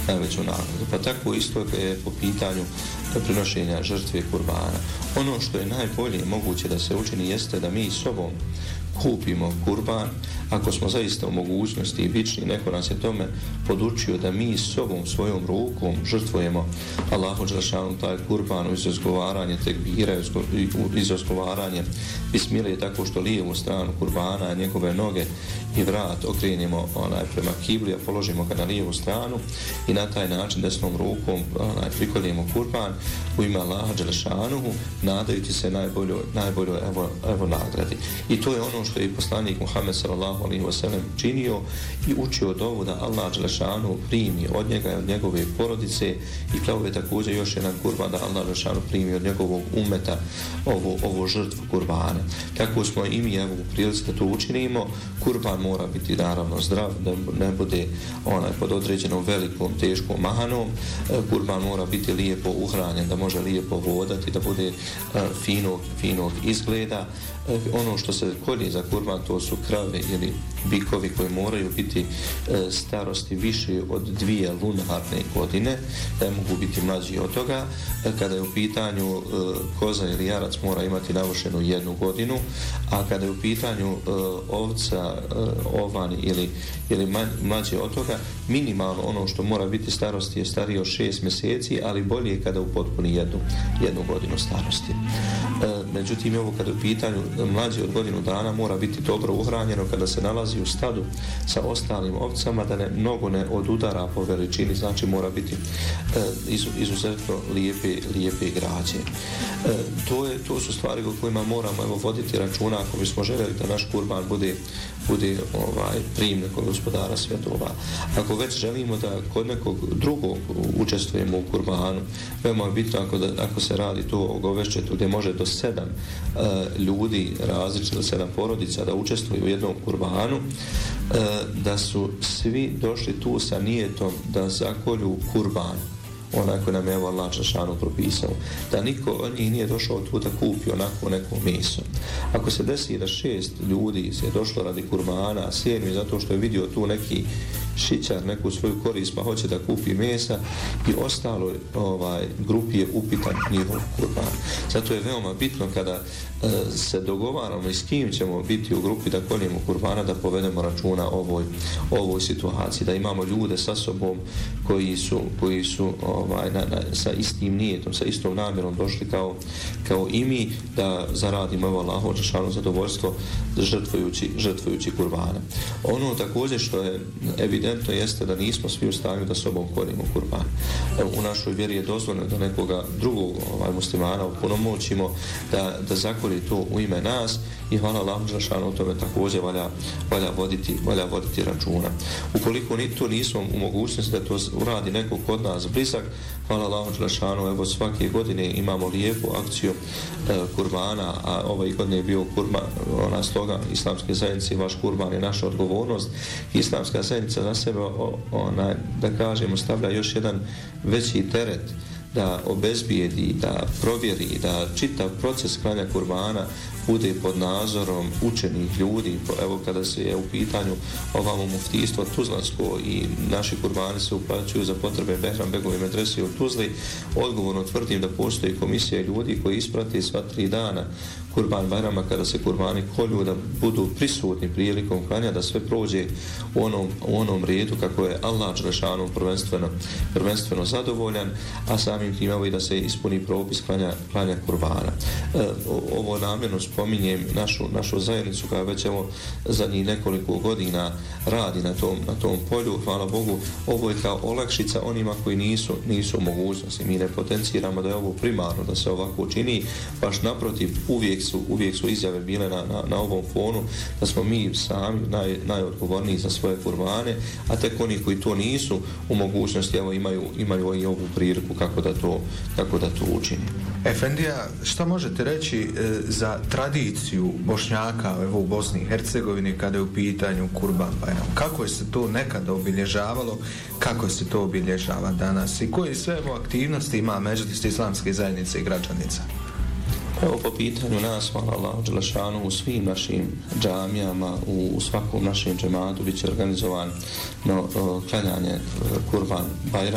najveću nagradu. Pa tako isto je po pitanju prinošenja žrtve kurbana. Ono što je najbolje moguće da se učini jeste da mi sobom kupimo kurban, ako smo zaista u mogućnosti i vični, neko nas je tome podučio da mi sobom, svojom rukom žrtvujemo Allahu dželešanu taj kurban iz izgovaranje tekbira, iz izgovaranje bismile, tako što lijevu stranu kurbana, njegove noge i vrat okrenemo prema kibli, a položimo ga na lijevu stranu i na taj način desnom rukom prikoljemo kurban u ime Allaha dželešanuhu, nadajući se najboljoj evo nagradi. I to je ono što je i poslanik Muhammed sallallahu alejhi ve sellem činio i učio dovu da Allah dželešanu primi od njega i od njegove porodice, i kao je također još jedan kurban da Allah dželešanu primi od njegovog umeta ovu žrtvu kurbana. Kako smo i mi u prilici da to učinimo, kurban mora biti naravno zdrav, da ne bude pod određenom velikom teškom mahanom. Kurban mora biti lijepo uhranjen, da može lijepo vodati, da bude finog izgleda. Ono što se kolje za kurban, to su krave ili bikovi koji moraju biti starosti više od 2 lunarne godine, da mogu biti mlađi od toga. Kada je u pitanju koza ili jarac, mora imati navršenu 1 godinu, a kada je u pitanju ovca, ovan ili mlađi od toga, minimalno ono što mora biti starosti je starije od 6 mjeseci, ali bolje je kada upotpuni 1 godinu starosti. Međutim, ovo kada je u pitanju mlađi od godinu dana, mora biti dobro uhranjeno kada se nalazi u stadu sa ostalim ovcama, da mnogo ne odudara po veličini, znači mora biti izuzetno lijepe građe. To su stvari o kojima moramo voditi računa ako bismo željeli da naš kurban bude primljen kod gospodara svjetova. Ako već želimo da kod nekog drugog učestvujemo u kurbanu, veoma je bitno ako se radi to o govešćetu gdje može do 7 ljudi različito, 7 porodica da učestvuju u jednom kurbanu, da su svi došli tu sa nijetom da zakolju kurban onako nam je Allah dželešanu propisao, da niko od njih nije došao tu da kupi onako neko meso. Ako se desi da 6 ljudi se je došlo radi kurbana, a 7 zato što je vidio tu neki šićar, neku svoju korist pa hoće da kupi mesa, i ostalo grupi je upitan njihov kurban. Zato je veoma bitno kada se dogovaramo i s kim ćemo biti u grupi da koljemo kurbana, da povedemo računa o ovoj situaciji, da imamo ljude sa sobom koji su sa istim nijetom, sa istom namjerom došli kao i mi, da zaradimo Allahu dželešanu zadovoljstvo žrtvujući kurbana. Ono također što je evidentno jeste da nismo svi u stanju da sobom koljemo kurban. U našoj vjeri je dozvoljeno da nekoga drugog muslimana opunomoćimo da zakolje to u ime nas, i hvala Allahu dželešanu, o tome također valja voditi računa. Ukoliko to nismo u mogućnosti da to uradi neko kod nas blizak, hvala Allahu dželešanu, evo svake godine imamo lijepu akciju kurbana, a ovaj godine je bio kurban, slogan islamske zajednice, vaš kurban je naša odgovornost. Islamska zajednica za sebe da kažemo stavlja još jedan veći teret da obezbijedi, da provjeri, da čitav proces klanja kurbana bude pod nadzorom učenih ljudi. Evo kada se je u pitanju ovamo muftijstvo Tuzlansko i naši kurbani se uplaćuju za potrebe Behram Begove medrese u Tuzli, odgovorno tvrdim da postoji komisija ljudi koji isprate sva 3 dana kurban bajrama kada se kurbani kolju, da budu prisutni prilikom klanja, da sve prođe u onom redu kako je Allah dželešanu prvenstveno zadovoljan, a samim tim evo i da se ispuni propis klanja kurbana. Ovo namjerno spominjem našu zajednicu koja već evo zadnjih nekoliko godina radi na tom polju. Hvala Bogu, ovo je kao olakšica onima koji nisu u mogućnosti. Mi ne potenciramo da je ovo primarno da se ovako čini, baš naprotiv, uvijek su izjave bile na ovom fonu da smo mi sami najodgovorniji za svoje kurbane, a tek oni koji to nisu u mogućnosti evo imaju i ovu priliku kako da to učini. Efendija, šta možete reći za tradiciju Bošnjaka evo u Bosni i Hercegovini kada je u pitanju Kurban Bajram? Kako je se to nekada obilježavalo, kako se to obilježava danas i koje sve aktivnosti ima Medžlis islamske zajednice i građanica? Evo po pitanju nas, hvala Allahu dželešanu, u svim našim džamijama, u svakom našem džematu bit će organizovan klanjanje Kurban Bajram.